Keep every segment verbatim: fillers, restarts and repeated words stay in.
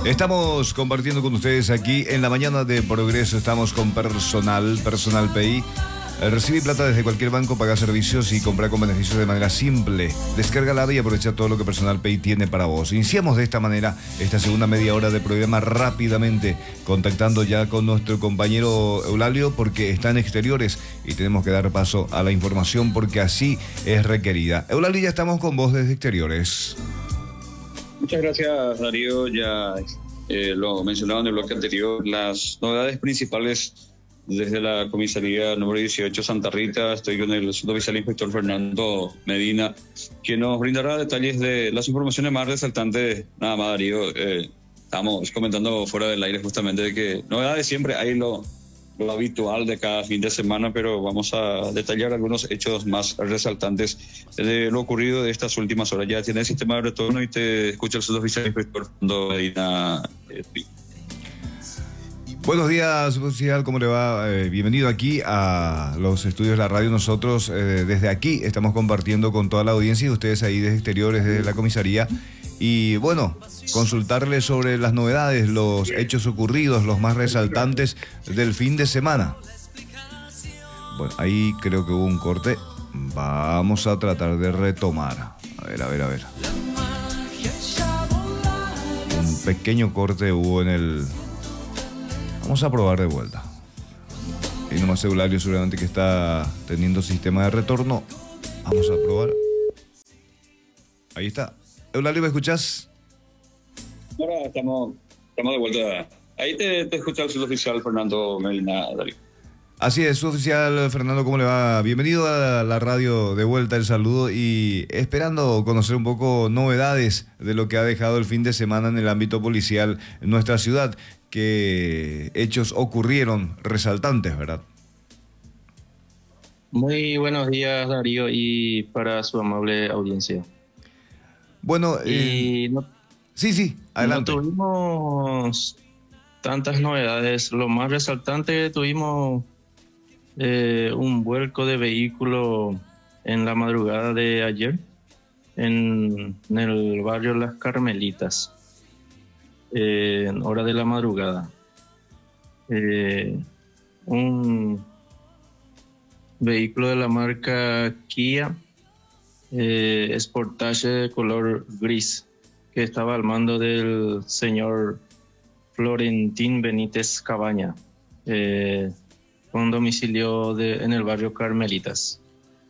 Estamos compartiendo con ustedes aquí en la mañana de Progreso. Estamos con Personal, Personal Pay. Recibí plata desde cualquier banco, paga servicios y comprar con beneficios de manera simple. Descarga la app y aprovecha todo lo que Personal Pay tiene para vos. Iniciamos de esta manera esta segunda media hora de programa rápidamente, contactando ya con nuestro compañero Eulalio porque está en exteriores y tenemos que dar paso a la información porque así es requerida. Eulalio, ya estamos con vos desde exteriores. Muchas gracias, Darío. Ya eh, lo mencionaba en el bloque anterior. Las novedades principales desde la comisaría número dieciocho Santa Rita. Estoy con el suboficial inspector Fernando Medina, que nos brindará detalles de las informaciones más resaltantes. Nada más, Darío. Eh, estamos comentando fuera del aire justamente de que novedades siempre hay lo, lo habitual de cada fin de semana, pero vamos a detallar algunos hechos más resaltantes de lo ocurrido de estas últimas horas. Ya tiene el sistema de retorno y te escucha el suboficial inspector Fernando Medina. Eh, Buenos días, oficial, ¿cómo le va? Eh, bienvenido aquí a los estudios de la radio. Nosotros eh, desde aquí estamos compartiendo con toda la audiencia y ustedes ahí desde exteriores, desde la comisaría. Y bueno, consultarles sobre las novedades, los hechos ocurridos, los más resaltantes del fin de semana. Bueno, ahí creo que hubo un corte. Vamos a tratar de retomar. A ver, a ver, a ver. Un pequeño corte hubo en el... Vamos a probar de vuelta. Y nomás Eulalio seguramente que está teniendo sistema de retorno. Vamos a probar. Ahí está. Eulalio, ¿me escuchás? Ahora estamos, estamos de vuelta. Ahí te, te escucha el suboficial Fernando Medina, Darío. Así es, suboficial Fernando, ¿cómo le va? Bienvenido a la radio de vuelta, el saludo y esperando conocer un poco novedades de lo que ha dejado el fin de semana en el ámbito policial en nuestra ciudad. ¿Qué hechos ocurrieron resaltantes, verdad? Muy buenos días, Darío, y para su amable audiencia. Bueno, y eh... no, sí, sí, adelante. No tuvimos tantas novedades. Lo más resaltante, tuvimos eh, un vuelco de vehículo en la madrugada de ayer en, en el barrio Las Carmelitas. Eh, en hora de la madrugada. Eh, un vehículo de la marca Kia eh, Sportage de color gris que estaba al mando del señor Florentín Benítez Cabaña, eh, con domicilio de, en el barrio Carmelitas.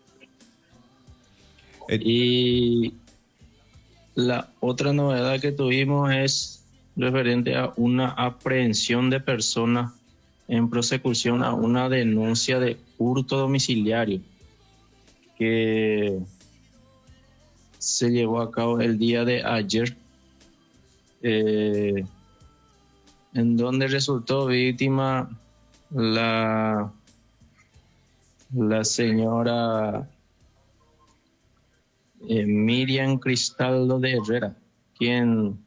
Eh. Y la otra novedad que tuvimos es referente a una aprehensión de personas en prosecución a una denuncia de hurto domiciliario que se llevó a cabo el día de ayer, eh, en donde resultó víctima la, la señora eh, Miriam Cristaldo de Herrera, quien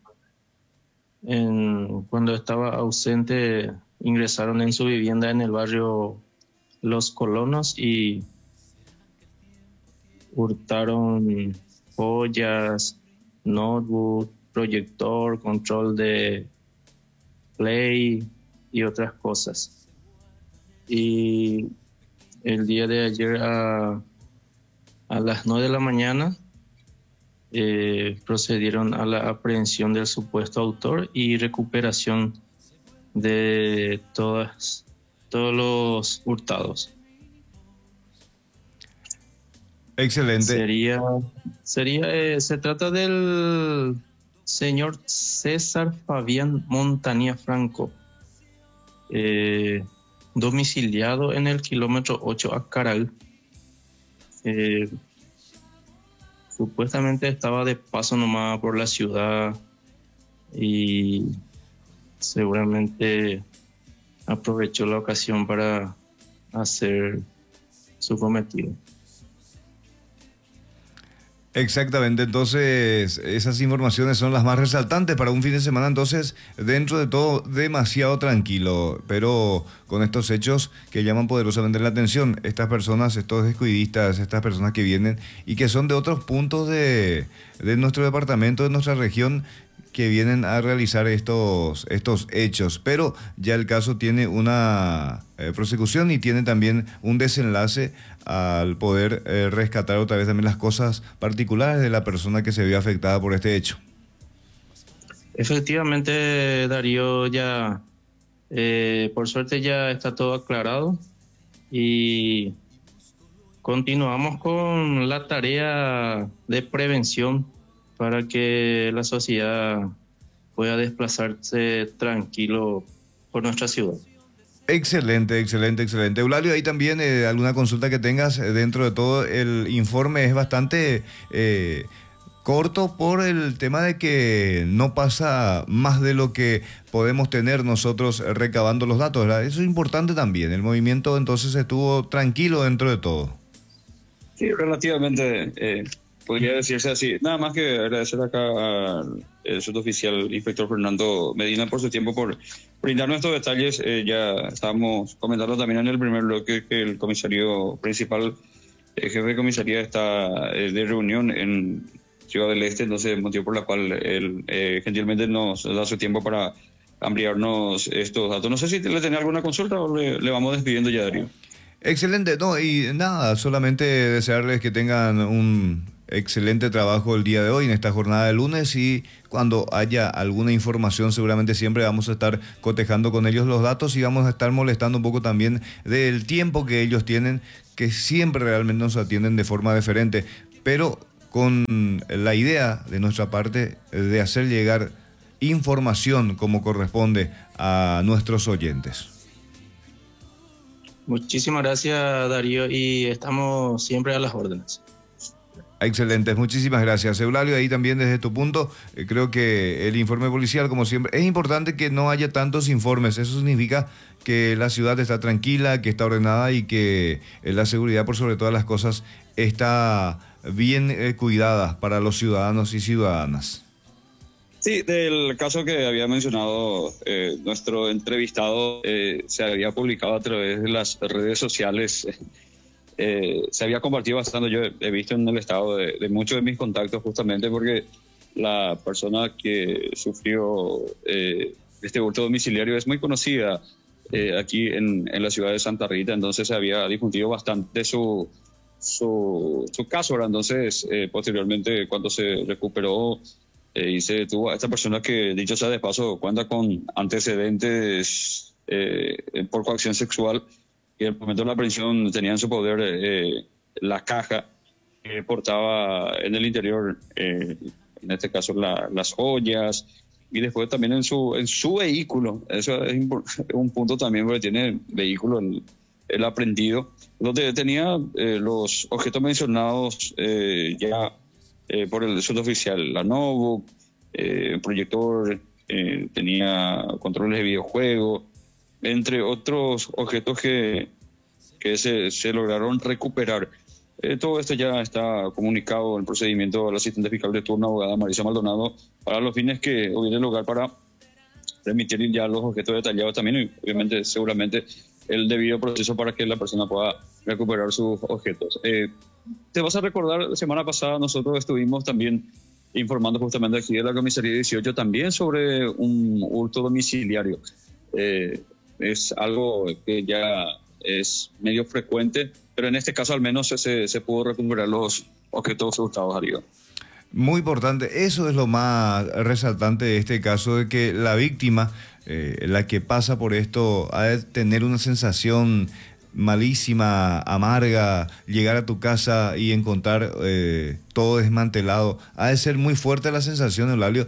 En, cuando estaba ausente ingresaron en su vivienda en el barrio Los Colonos y hurtaron joyas, notebook, proyector, control de play y otras cosas. Y el día de ayer a, a las nueve de la mañana Eh, procedieron a la aprehensión del supuesto autor y recuperación de todas, todos los hurtados. Excelente. Sería, sería, eh, se trata del señor César Fabián Montanía Franco, eh, domiciliado en el kilómetro ocho a Caral. Eh, Supuestamente estaba de paso nomás por la ciudad y seguramente aprovechó la ocasión para hacer su cometido. Exactamente, entonces esas informaciones son las más resaltantes para un fin de semana, entonces dentro de todo demasiado tranquilo, pero con estos hechos que llaman poderosamente la atención, estas personas, estos descuidistas, estas personas que vienen y que son de otros puntos de, de nuestro departamento, de nuestra región, que vienen a realizar estos, estos hechos, pero ya el caso tiene una eh, prosecución y tiene también un desenlace al poder eh, rescatar otra vez también las cosas particulares de la persona que se vio afectada por este hecho. Efectivamente, Darío, ya eh, por suerte ya está todo aclarado y continuamos con la tarea de prevención para que la sociedad pueda desplazarse tranquilo por nuestra ciudad. Excelente, excelente, excelente. Eulalio, ahí también eh, alguna consulta que tengas. eh, dentro de todo el informe es bastante eh, corto por el tema de que no pasa más de lo que podemos tener nosotros recabando los datos, ¿verdad? Eso es importante también. El movimiento entonces estuvo tranquilo dentro de todo. Sí, relativamente, eh, podría decirse así. Nada más que agradecer acá al suboficial inspector Fernando Medina por su tiempo, por brindarnos estos detalles. Eh, ya estábamos comentando también en el primer bloque que el comisario principal, el jefe de comisaría, está eh, de reunión en Ciudad del Este, entonces motivo por la cual él eh, gentilmente nos da su tiempo para ampliarnos estos datos. No sé si le tenía alguna consulta o le, le vamos despidiendo ya, Darío. Excelente, no, y nada, solamente desearles que tengan un excelente trabajo el día de hoy en esta jornada de lunes, y cuando haya alguna información seguramente siempre vamos a estar cotejando con ellos los datos y vamos a estar molestando un poco también del tiempo que ellos tienen, que siempre realmente nos atienden de forma diferente, pero con la idea de nuestra parte de hacer llegar información como corresponde a nuestros oyentes. Muchísimas gracias, Darío, y estamos siempre a las órdenes. Excelente, muchísimas gracias. Eulalio, ahí también desde tu punto, eh, creo que el informe policial, como siempre, es importante que no haya tantos informes. Eso significa que la ciudad está tranquila, que está ordenada y que eh, la seguridad, por sobre todas las cosas, está bien eh, cuidada para los ciudadanos y ciudadanas. Sí, del caso que había mencionado eh, nuestro entrevistado, eh, se había publicado a través de las redes sociales, eh, se había compartido bastante. Yo he visto en el estado de, de muchos de mis contactos, justamente porque la persona que sufrió eh, este hurto domiciliario es muy conocida eh, aquí en, en la ciudad de Santa Rita, entonces se había difundido bastante su, su, su caso, ¿verdad? Entonces, eh, posteriormente, cuando se recuperó, Eh, y se detuvo a esta persona que, dicho sea de paso, cuenta con antecedentes eh, por coacción sexual, y en el momento de la aprehensión tenía en su poder eh, la caja que portaba en el interior, eh, en este caso la, las joyas, y después también en su en su vehículo. Eso es un punto también, porque tiene vehículo el, el aprehendido, donde tenía eh, los objetos mencionados eh, ya Eh, por el suboficial, la notebook, eh, proyector, eh, tenía controles de videojuego, entre otros objetos que, que se, se lograron recuperar. Eh, todo esto ya está comunicado en el procedimiento al asistente fiscal de turno, abogada Marisa Maldonado, para los fines que hubiera lugar para remitir ya los objetos detallados también, y obviamente seguramente el debido proceso para que la persona pueda recuperar sus objetos. Eh, te vas a recordar, la semana pasada nosotros estuvimos también informando justamente aquí de la comisaría dieciocho también sobre un hurto domiciliario. Eh, es algo que ya es medio frecuente, pero en este caso al menos se, se pudo recuperar los objetos hurtados, arriba. Muy importante, eso es lo más resaltante de este caso, de que la víctima, eh, la que pasa por esto, ha de tener una sensación malísima, amarga, llegar a tu casa y encontrar eh, todo desmantelado. Ha de ser muy fuerte la sensación, Eulalio,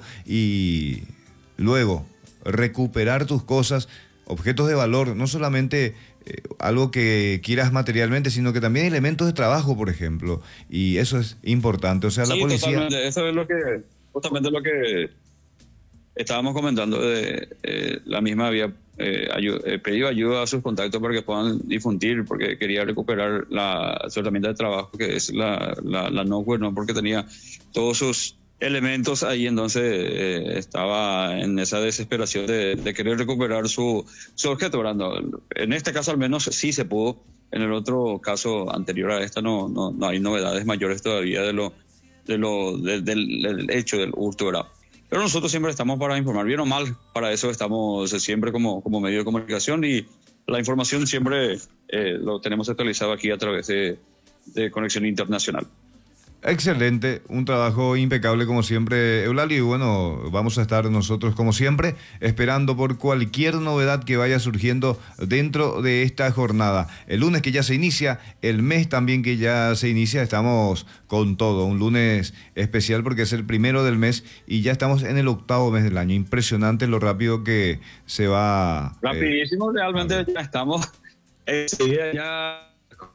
y luego recuperar tus cosas, objetos de valor, no solamente eh, algo que quieras materialmente, sino que también elementos de trabajo, por ejemplo, y eso es importante. O sea, sí, la policía... totalmente. Eso es lo que, justamente lo que estábamos comentando, de eh, la misma había eh, ayu- eh, pedido ayuda a sus contactos para que puedan difundir, porque quería recuperar la, su herramienta de trabajo, que es la, la, la notebook, ¿no? Porque tenía todos sus elementos ahí, entonces eh, estaba en esa desesperación de, de querer recuperar su, su objeto, ¿verdad? En este caso al menos sí se pudo. En el otro caso anterior a esta no, no, no hay novedades mayores todavía de lo, de lo de, del, del hecho del hurto, ¿verdad? pero nosotros siempre estamos para informar, bien o mal, para eso estamos siempre como, como medio de comunicación, y la información siempre eh, lo tenemos actualizado aquí a través de, de Conexión Internacional. Excelente, un trabajo impecable como siempre, Eulalio, y bueno, vamos a estar nosotros como siempre esperando por cualquier novedad que vaya surgiendo dentro de esta jornada. El lunes que ya se inicia, el mes también que ya se inicia, estamos con todo, un lunes especial porque es el primero del mes y ya estamos en el octavo mes del año. Impresionante lo rápido que se va. Rapidísimo, eh, realmente ya estamos, enseguida ya...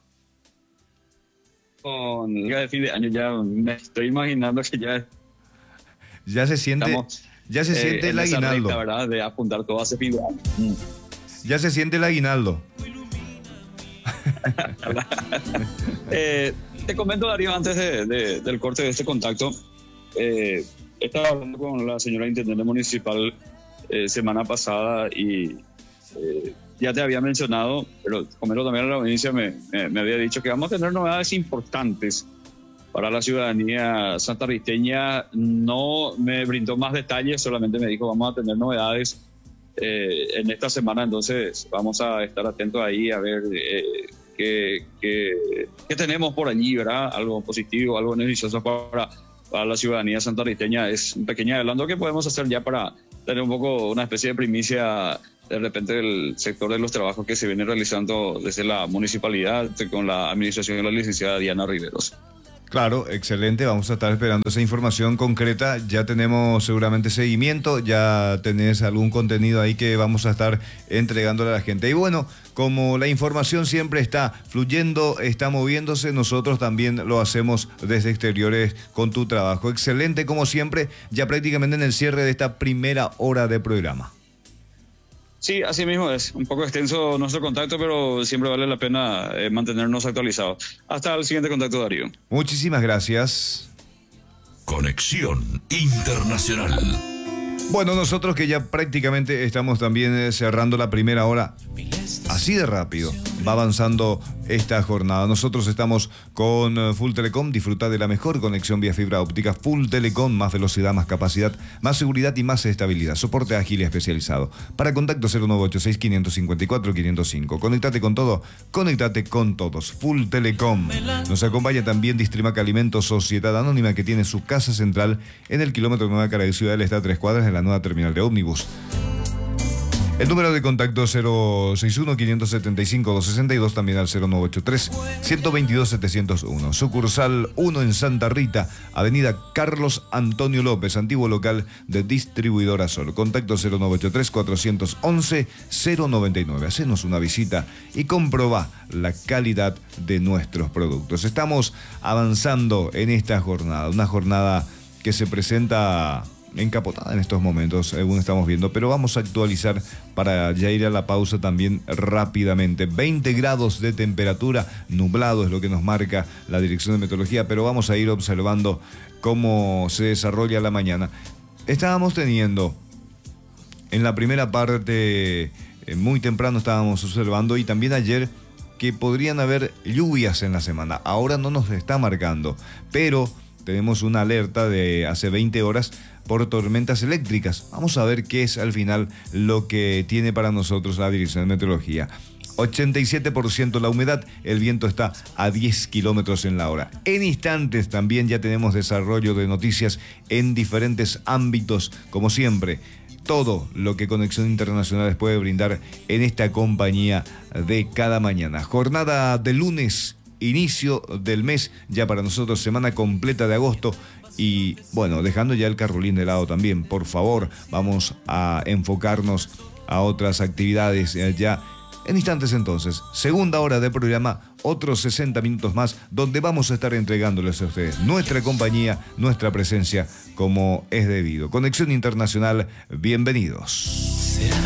con el de fin de año, ya me estoy imaginando que ya ya se siente estamos, ya se siente eh, el aguinaldo, la verdad, de apuntar todo hace fin de año. Mm. Ya se siente el aguinaldo. eh, te comento, Darío, antes de, de, del corte de este contacto, eh, estaba hablando con la señora intendente municipal eh, semana pasada y eh, ya te había mencionado, pero comento también a la audiencia, me, me, me había dicho que vamos a tener novedades importantes para la ciudadanía santarriteña. No me brindó más detalles, solamente me dijo vamos a tener novedades eh, en esta semana, entonces vamos a estar atentos ahí a ver eh, qué, qué, qué tenemos por allí, ¿verdad? Algo positivo, algo beneficioso para, para la ciudadanía santarriteña. Es un pequeño adelanto que podemos hacer ya para tener un poco una especie de primicia de repente del sector de los trabajos que se viene realizando desde la municipalidad con la administración de la licenciada Diana Riveros. Claro, excelente, vamos a estar esperando esa información concreta, ya tenemos seguramente seguimiento, ya tenés algún contenido ahí que vamos a estar entregándole a la gente. Y bueno, como la información siempre está fluyendo, está moviéndose, nosotros también lo hacemos desde exteriores con tu trabajo. Excelente como siempre, ya prácticamente en el cierre de esta primera hora de programa. Sí, así mismo es. Un poco extenso nuestro contacto, pero siempre vale la pena eh, mantenernos actualizados. Hasta el siguiente contacto, Darío. Muchísimas gracias. Conexión Internacional. Bueno, nosotros que ya prácticamente estamos también cerrando la primera hora, así de rápido va avanzando esta jornada. Nosotros estamos con Full Telecom, disfruta de la mejor conexión vía fibra óptica. Full Telecom, más velocidad, más capacidad, más seguridad y más estabilidad. Soporte ágil y especializado. Para contacto cero nueve ocho seis, cinco cinco cuatro, cinco cero cinco. Conectate con todo, conectate con todos. Full Telecom. Nos acompaña también Distrimac Alimentos, sociedad anónima que tiene su casa central en el kilómetro Nueva Cara de Ciudad del Estado, tres cuadras de la nueva terminal de ómnibus. El número de contacto cero seis uno, cinco siete cinco, dos seis dos, también al cero nueve ocho tres, uno dos dos, siete cero uno. Sucursal uno en Santa Rita, avenida Carlos Antonio López, antiguo local de Distribuidora Sol. Contacto cero nueve ocho tres, cuatro once, cero nueve nueve. Hacenos una visita y comprobá la calidad de nuestros productos. Estamos avanzando en esta jornada, una jornada que se presenta encapotada en estos momentos, según estamos viendo, pero vamos a actualizar para ya ir a la pausa también rápidamente. veinte grados de temperatura, nublado es lo que nos marca la Dirección de Meteorología, pero vamos a ir observando cómo se desarrolla la mañana. Estábamos teniendo en la primera parte, eh, muy temprano estábamos observando, y también ayer, que podrían haber lluvias en la semana. Ahora no nos está marcando, pero tenemos una alerta de hace veinte horas por tormentas eléctricas. Vamos a ver qué es al final lo que tiene para nosotros la Dirección de Meteorología. ochenta y siete por ciento la humedad, el viento está a diez kilómetros en la hora. En instantes también ya tenemos desarrollo de noticias en diferentes ámbitos, como siempre. Todo lo que Conexión Internacional les puede brindar en esta compañía de cada mañana. Jornada de lunes, inicio del mes, ya para nosotros semana completa de agosto. Y bueno, dejando ya el carrolín de lado también, por favor, vamos a enfocarnos a otras actividades ya en instantes. Entonces, segunda hora de programa, otros sesenta minutos más, donde vamos a estar entregándoles a ustedes nuestra compañía, nuestra presencia como es debido. Conexión Internacional, bienvenidos.